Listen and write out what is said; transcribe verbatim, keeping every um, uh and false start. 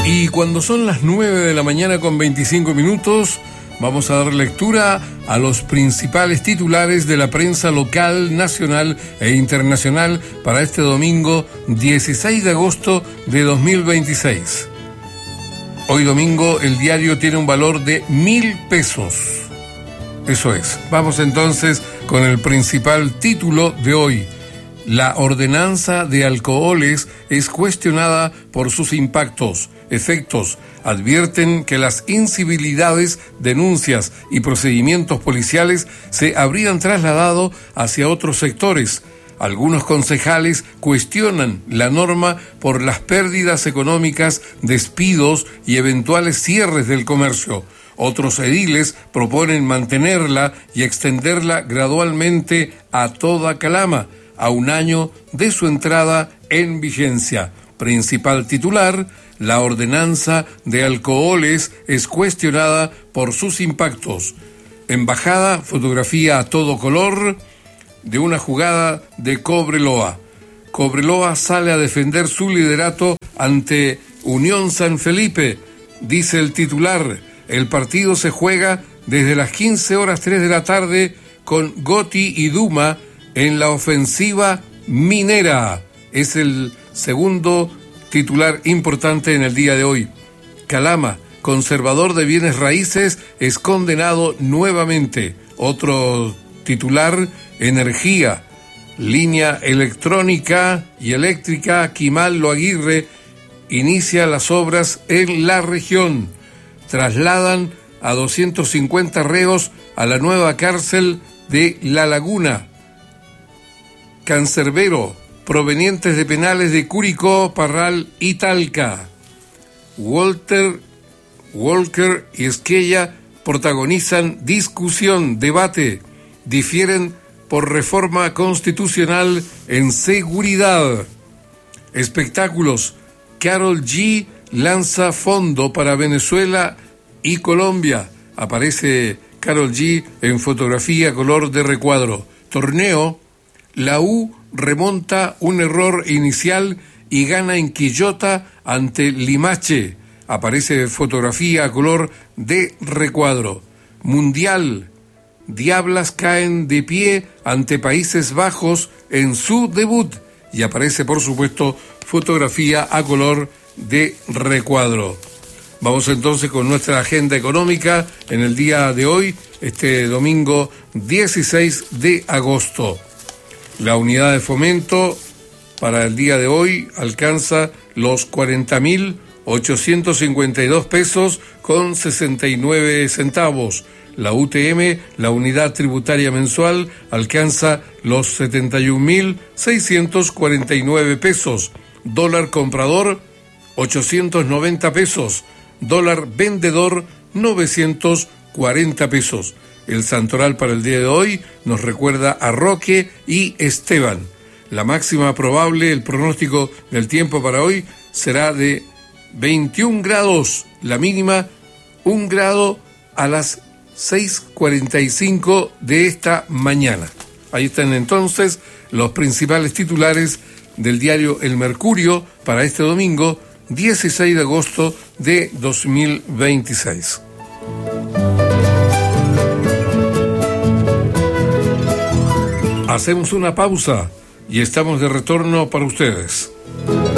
Y cuando son las nueve de la mañana con veinticinco minutos, vamos a dar lectura a los principales titulares de la prensa local, nacional e internacional para este domingo dieciséis de agosto de dos mil veintiséis. Hoy domingo el diario tiene un valor de mil pesos. Eso es. Vamos entonces con el principal título de hoy. La ordenanza de alcoholes es cuestionada por sus impactos, efectos. Advierten que las incivilidades, denuncias y procedimientos policiales se habrían trasladado hacia otros sectores. Algunos concejales cuestionan la norma por las pérdidas económicas, despidos y eventuales cierres del comercio. Otros ediles proponen mantenerla y extenderla gradualmente a toda Calama, a un año de su entrada en vigencia. Principal titular: la ordenanza de alcoholes es cuestionada por sus impactos. Embajada, fotografía a todo color de una jugada de Cobreloa. Cobreloa sale a defender su liderato ante Unión San Felipe, dice el titular. El partido se juega desde las quince horas tres de la tarde con Gotti y Duma en la ofensiva minera. Es el segundo titular importante en el día de hoy. Calama, conservador de bienes raíces, es condenado nuevamente. Otro titular: energía, línea electrónica y eléctrica Quimal-Lo Aguirre inicia las obras en la región. Trasladan a doscientos cincuenta reos a la nueva cárcel de La Laguna. Cancerbero, provenientes de penales de Curicó, Parral y Talca. Walter, Walker y Esquella protagonizan discusión, debate, difieren por reforma constitucional en seguridad. Espectáculos, Karol G lanza fondo para Venezuela y Colombia. Aparece Karol G en fotografía color de recuadro. Torneo, la U remonta un error inicial y gana en Quillota ante Limache. Aparece fotografía a color de recuadro. Mundial, Diablas caen de pie ante Países Bajos en su debut. Y aparece, por supuesto, fotografía a color de recuadro. Vamos entonces con nuestra agenda económica en el día de hoy, este domingo dieciséis de agosto. La unidad de fomento para el día de hoy alcanza los cuarenta mil ochocientos cincuenta y dos pesos con sesenta y nueve centavos. La U T M, la unidad tributaria mensual, alcanza los setenta y un mil seiscientos cuarenta y nueve pesos. Dólar comprador, ochocientos noventa pesos. Dólar vendedor, novecientos cuarenta pesos. El santoral para el día de hoy nos recuerda a Roque y Esteban. La máxima probable, el pronóstico del tiempo para hoy será de veintiún grados. La mínima, un grado a las seis cuarenta y cinco de esta mañana. Ahí están entonces los principales titulares del diario El Mercurio para este domingo dieciséis de agosto de dos mil veintiséis. Hacemos una pausa y estamos de retorno para ustedes.